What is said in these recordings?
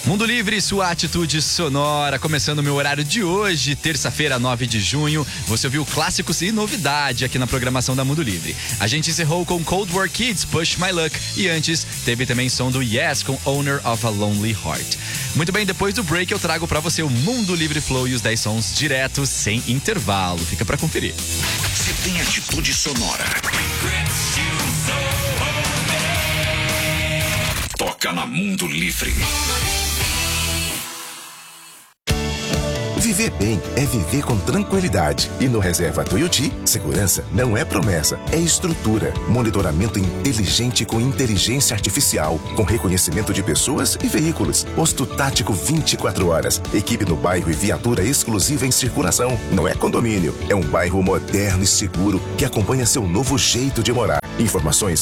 Mundo Livre, sua atitude sonora. Começando o meu horário de hoje, terça-feira, 9 de junho. Você ouviu clássicos e novidade aqui na programação da Mundo Livre. A gente encerrou com Cold War Kids, Push My Luck. E antes, teve também som do Yes com Owner of a Lonely Heart. Muito bem, depois do break eu trago pra você o Mundo Livre Flow e os 10 sons diretos, sem intervalo. Fica pra conferir. Você tem atitude sonora. Toca na Mundo Livre. Viver bem é viver com tranquilidade. E no Reserva Tuiuti, segurança não é promessa, é estrutura. Monitoramento inteligente com inteligência artificial, com reconhecimento de pessoas e veículos. Posto tático 24 horas. Equipe no bairro e viatura exclusiva em circulação. Não é condomínio, é um bairro moderno e seguro que acompanha seu novo jeito de morar. Informações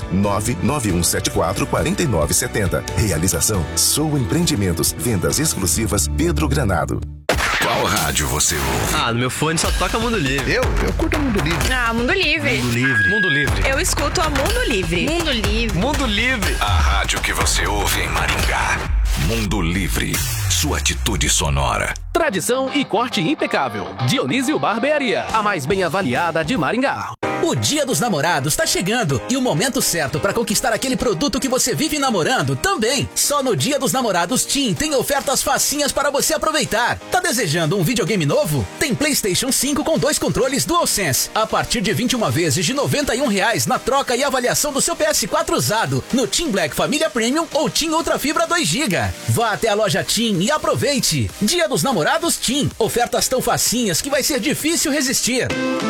991744970. Realização Sou Empreendimentos. Vendas exclusivas Pedro Granado. Qual rádio você ouve? No meu fone só toca Mundo Livre. Eu curto Mundo Livre. Mundo Livre. Mundo Livre. Mundo Livre. Eu escuto a Mundo Livre. Mundo Livre. Mundo Livre. A rádio que você ouve em Maringá. Mundo Livre. Sua atitude sonora. Tradição e corte impecável. Dionísio Barbearia, a mais bem avaliada de Maringá. O Dia dos Namorados tá chegando e o momento certo para conquistar aquele produto que você vive namorando também. Só no Dia dos Namorados TIM tem ofertas facinhas para você aproveitar. Tá desejando um videogame novo? Tem PlayStation 5 com 2 controles DualSense a partir de 21 vezes de R$ 91 na troca e avaliação do seu PS4 usado no TIM Black Família Premium ou TIM Ultra Fibra 2 GB. Vá até a loja TIM e aproveite. Dia dos Namorados TIM. Ofertas tão facinhas que vai ser difícil resistir.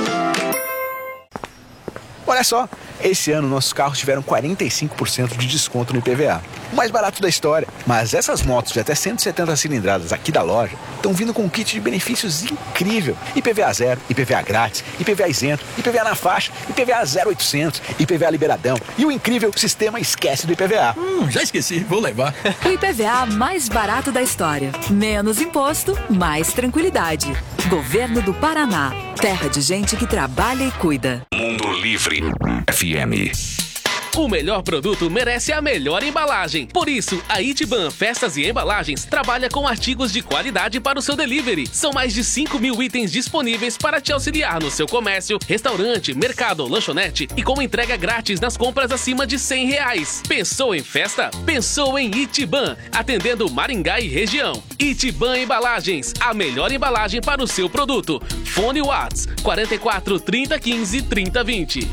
Olha só, esse ano nossos carros tiveram 45% de desconto no IPVA. O mais barato da história. Mas essas motos de até 170 cilindradas aqui da loja estão vindo com um kit de benefícios incrível. IPVA zero, IPVA grátis, IPVA isento, IPVA na faixa, IPVA 0800, IPVA liberadão e o incrível sistema Esquece do IPVA. Já esqueci, vou levar. O IPVA mais barato da história. Menos imposto, mais tranquilidade. Governo do Paraná. Terra de gente que trabalha e cuida. Mundo Livre FM. O melhor produto merece a melhor embalagem. Por isso, a Itiban Festas e Embalagens trabalha com artigos de qualidade para o seu delivery. São mais de 5.000 itens disponíveis para te auxiliar no seu comércio, restaurante, mercado ou lanchonete e com entrega grátis nas compras acima de R$100. Pensou em festa? Pensou em Itiban, atendendo Maringá e região. Itiban Embalagens, a melhor embalagem para o seu produto. Fone Whats 44 30 15 30 20.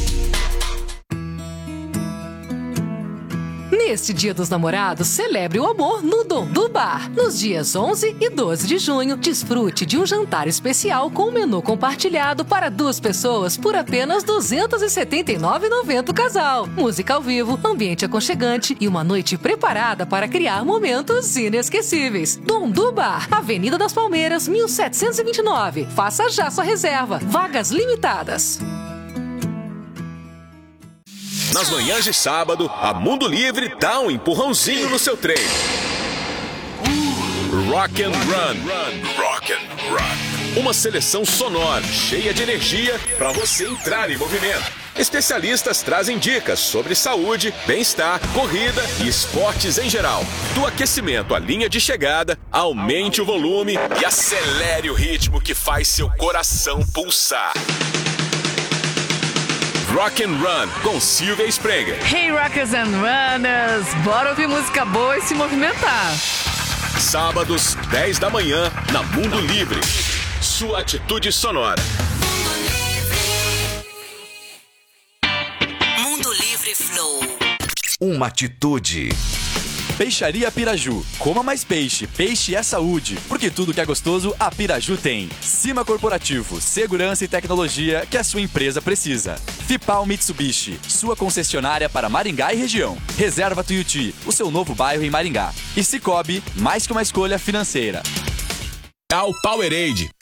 Neste Dia dos Namorados, celebre o amor no Dom do Bar. Nos dias 11 e 12 de junho, desfrute de um jantar especial com menu compartilhado para 2 pessoas por apenas R$ 279,90 o casal. Música ao vivo, ambiente aconchegante e uma noite preparada para criar momentos inesquecíveis. Dom do Bar, Avenida das Palmeiras, 1729. Faça já sua reserva. Vagas limitadas. Nas manhãs de sábado, a Mundo Livre dá um empurrãozinho no seu treino. Rock and Run. Rock and Run. Uma seleção sonora, cheia de energia para você entrar em movimento. Especialistas trazem dicas sobre saúde, bem-estar, corrida e esportes em geral. Do aquecimento à linha de chegada, aumente o volume e acelere o ritmo que faz seu coração pulsar. Rock and Run, com Silvia Sprenger. Hey Rockers and Runners, bora ouvir música boa e se movimentar. Sábados, 10 da manhã, na Mundo Livre. Sua atitude sonora. Mundo Livre Flow. Uma atitude. Peixaria Piraju. Coma mais peixe. Peixe é saúde. Porque tudo que é gostoso, a Piraju tem. Cima Corporativo. Segurança e tecnologia que a sua empresa precisa. Fipal Mitsubishi. Sua concessionária para Maringá e região. Reserva Tuiuti. O seu novo bairro em Maringá. E Cicobi. Mais que uma escolha financeira. Ao Powerade.